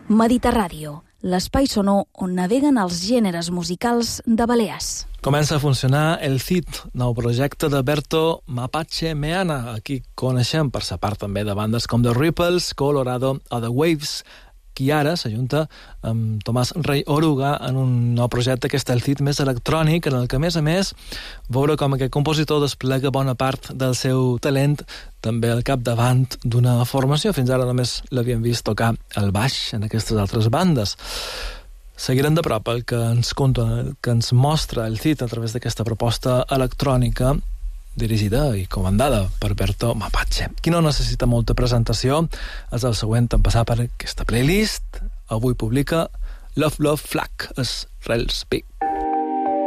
Mediterràdio, l'espai sonor on naveguen els gèneres musicals de Balears. Comença a funcionar el CIT, nou projecte de Berto Mapache Meana. Aquí coneixem per sa part també de bandes com The Ripples, Colorado o The Waves, qui ara s'ajunta amb Tomàs Rey Oruga en un nou projecte que és el CIT més electrònic, en el que, a més, veure com aquest compositor desplega bona part del seu talent també al capdavant d'una formació. Fins ara només l'havíem vist tocar el baix en aquestes altres bandes. Seguirem de prop el que ens conta, el que ens mostra el CIT a través d'aquesta proposta electrònica dirigida i comandada per Berto Mapache. Qui no necessita molta presentació és el següent en passar per aquesta playlist. Avui publica Love Love Flag, és Rels Big.